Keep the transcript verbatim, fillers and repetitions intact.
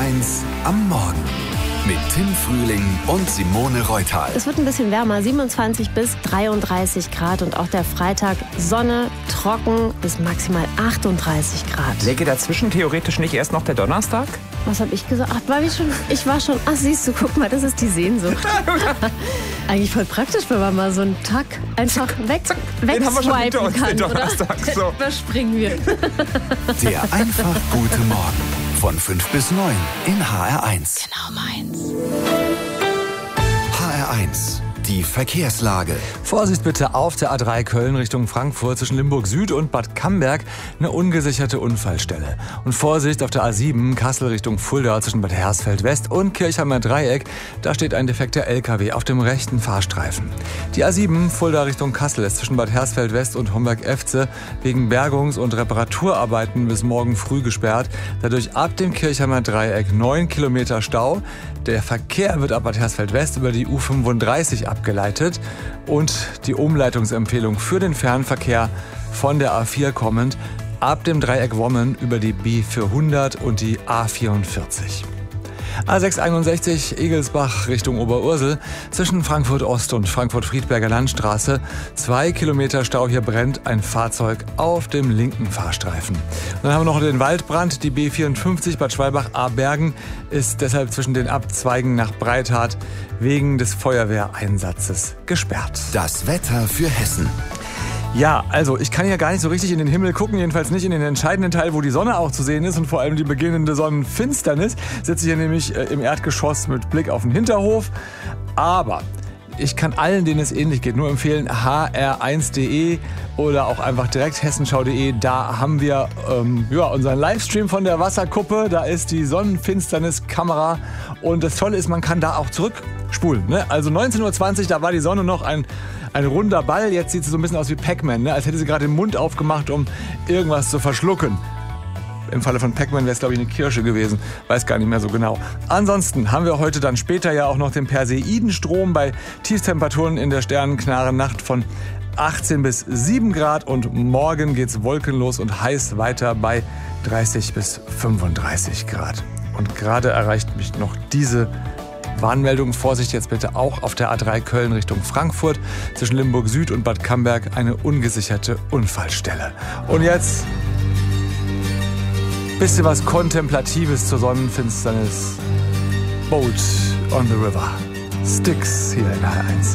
eins am Morgen mit Tim Frühling und Simone Reutal. Es wird ein bisschen wärmer, siebenundzwanzig bis dreiunddreißig Grad und auch der Freitag Sonne, trocken bis maximal achtunddreißig Grad. Läge dazwischen theoretisch nicht erst noch der Donnerstag? Was habe ich gesagt? Ach, war ich schon? Ich war schon. Ach, siehst du, guck mal, das ist die Sehnsucht. Eigentlich voll praktisch, wenn man mal so einen Tag einfach weg, Den haben wir schon hinter wegswipen uns, kann, den oder? Donnerstag. So. Überspringen wir. Der einfach gute Morgen von fünf bis neun in H R eins. Genau meins. H R eins, die Verkehrslage. Vorsicht bitte auf der A drei Köln Richtung Frankfurt zwischen Limburg Süd und Bad Camberg, eine ungesicherte Unfallstelle. Und Vorsicht auf der A sieben Kassel Richtung Fulda zwischen Bad Hersfeld West und Kirchheimer Dreieck, da steht ein defekter L K W auf dem rechten Fahrstreifen. Die A sieben Fulda Richtung Kassel ist zwischen Bad Hersfeld West und Homberg-Efze wegen Bergungs- und Reparaturarbeiten bis morgen früh gesperrt. Dadurch ab dem Kirchheimer Dreieck neun Kilometer Stau. Der Verkehr wird ab Bad Hersfeld West über die U fünfunddreißig abgeleitet und die Umleitungsempfehlung für den Fernverkehr von der A vier kommend ab dem Dreieck Wommen über die B vierhundert und die A vierundvierzig. A sechs einundsechzig Egelsbach Richtung Oberursel zwischen Frankfurt Ost und Frankfurt-Friedberger Landstraße. Zwei Kilometer Stau, hier brennt ein Fahrzeug auf dem linken Fahrstreifen. Und dann haben wir noch den Waldbrand. Die B vierundfünfzig Bad Schwalbach-Abergen ist deshalb zwischen den Abzweigen nach Breithardt wegen des Feuerwehreinsatzes gesperrt. Das Wetter für Hessen. Ja, also ich kann ja gar nicht so richtig in den Himmel gucken, jedenfalls nicht in den entscheidenden Teil, wo die Sonne auch zu sehen ist und vor allem die beginnende Sonnenfinsternis. Sitze hier nämlich äh, im Erdgeschoss mit Blick auf den Hinterhof. Aber ich kann allen, denen es ähnlich geht, nur empfehlen, h r eins punkt d e oder auch einfach direkt hessenschau punkt d e. Da haben wir ähm, ja, unseren Livestream von der Wasserkuppe. Da ist die Sonnenfinsterniskamera. Und das Tolle ist, man kann da auch zurückspulen. Ne? Also neunzehn Uhr zwanzig, da war die Sonne noch ein... Ein runder Ball, jetzt sieht sie so ein bisschen aus wie Pac-Man, ne? Als hätte sie gerade den Mund aufgemacht, um irgendwas zu verschlucken. Im Falle von Pac-Man wäre es, glaube ich, eine Kirsche gewesen. Weiß gar nicht mehr so genau. Ansonsten haben wir heute dann später ja auch noch den Perseidenstrom bei Tiefstemperaturen in der sternenknaren Nacht von achtzehn bis sieben Grad. Und morgen geht's wolkenlos und heiß weiter bei dreißig bis fünfunddreißig Grad. Und gerade erreicht mich noch diese Warnmeldung, Vorsicht jetzt bitte auch auf der A drei Köln Richtung Frankfurt zwischen Limburg Süd und Bad Camberg eine ungesicherte Unfallstelle. Und jetzt bisschen was Kontemplatives zur Sonnenfinsternis. Boat on the River. Styx hier in H R eins.